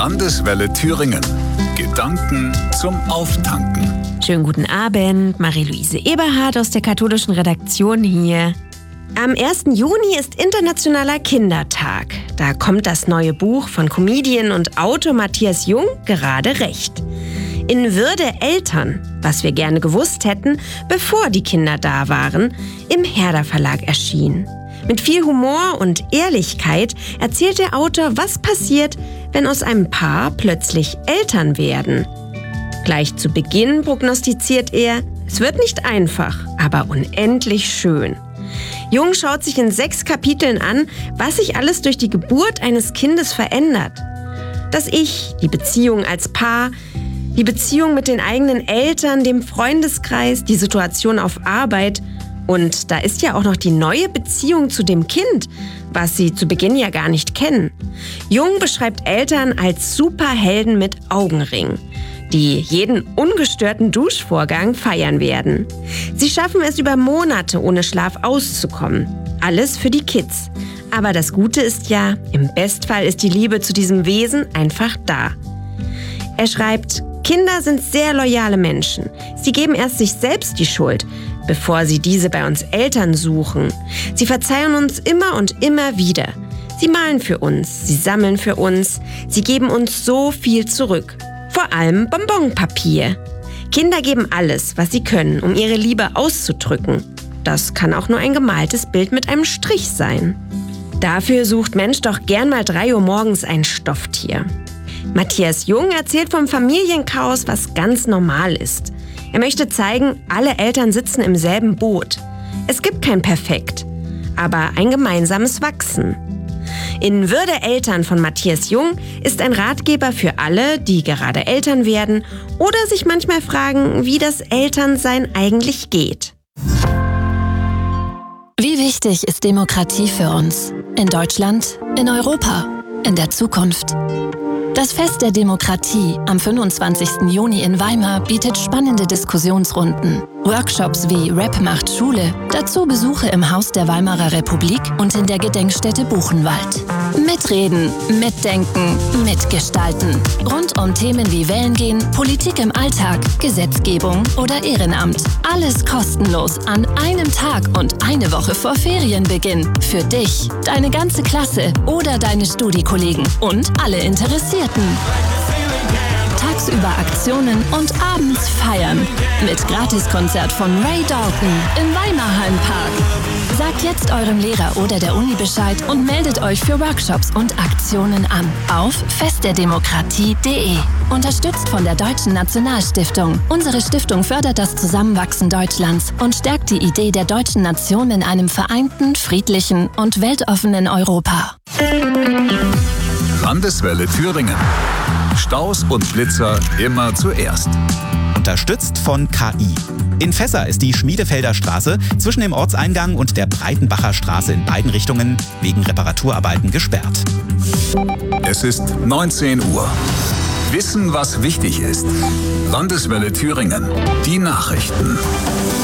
Landeswelle Thüringen. Gedanken zum Auftanken. Schönen guten Abend, Marie-Louise Eberhardt aus der katholischen Redaktion hier. Am 1. Juni ist Internationaler Kindertag. Da kommt das neue Buch von Comedian und Autor Matthias Jung gerade recht. In Würde Eltern, was wir gerne gewusst hätten, bevor die Kinder da waren, im Herder Verlag erschien. Mit viel Humor und Ehrlichkeit erzählt der Autor, was passiert, wenn aus einem Paar plötzlich Eltern werden. Gleich zu Beginn prognostiziert er, es wird nicht einfach, aber unendlich schön. Jung schaut sich in 6 Kapiteln an, was sich alles durch die Geburt eines Kindes verändert. Das Ich, die Beziehung als Paar, die Beziehung mit den eigenen Eltern, dem Freundeskreis, die Situation auf Arbeit. Und da ist ja auch noch die neue Beziehung zu dem Kind, was sie zu Beginn ja gar nicht kennen. Jung beschreibt Eltern als Superhelden mit Augenring, die jeden ungestörten Duschvorgang feiern werden. Sie schaffen es über Monate ohne Schlaf auszukommen. Alles für die Kids. Aber das Gute ist ja, im Bestfall ist die Liebe zu diesem Wesen einfach da. Er schreibt, Kinder sind sehr loyale Menschen. Sie geben erst sich selbst die Schuld, bevor sie diese bei uns Eltern suchen. Sie verzeihen uns immer und immer wieder. Sie malen für uns, sie sammeln für uns, sie geben uns so viel zurück. Vor allem Bonbonpapier. Kinder geben alles, was sie können, um ihre Liebe auszudrücken. Das kann auch nur ein gemaltes Bild mit einem Strich sein. Dafür sucht Mensch doch gern mal 3 Uhr morgens ein Stofftier. Matthias Jung erzählt vom Familienchaos, was ganz normal ist. Er möchte zeigen, alle Eltern sitzen im selben Boot. Es gibt kein Perfekt, aber ein gemeinsames Wachsen. In Würde Eltern von Matthias Jung ist ein Ratgeber für alle, die gerade Eltern werden oder sich manchmal fragen, wie das Elternsein eigentlich geht. Wie wichtig ist Demokratie für uns? In Deutschland, in Europa, in der Zukunft? Das Fest der Demokratie am 25. Juni in Weimar bietet spannende Diskussionsrunden, Workshops wie Rap macht Schule, dazu Besuche im Haus der Weimarer Republik und in der Gedenkstätte Buchenwald. Mitreden, mitdenken, mitgestalten. Rund um Themen wie Wählen gehen, Politik im Alltag, Gesetzgebung oder Ehrenamt. Alles kostenlos an einem Tag und eine Woche vor Ferienbeginn. Für dich, deine ganze Klasse oder deine Studiekollegen und alle Interessierten. Tagsüber Aktionen und abends feiern. Mit Gratiskonzert von Ray Dalton im Weimarhallenpark. Sagt jetzt eurem Lehrer oder der Uni Bescheid und meldet euch für Workshops und Aktionen an. Auf festderdemokratie.de. Unterstützt von der Deutschen Nationalstiftung. Unsere Stiftung fördert das Zusammenwachsen Deutschlands und stärkt die Idee der deutschen Nation in einem vereinten, friedlichen und weltoffenen Europa. Landeswelle Thüringen. Staus und Blitzer immer zuerst. Unterstützt von KI. In Fässer ist die Schmiedefelder Straße zwischen dem Ortseingang und der Breitenbacher Straße in beiden Richtungen wegen Reparaturarbeiten gesperrt. Es ist 19 Uhr. Wissen, was wichtig ist. Landeswelle Thüringen. Die Nachrichten.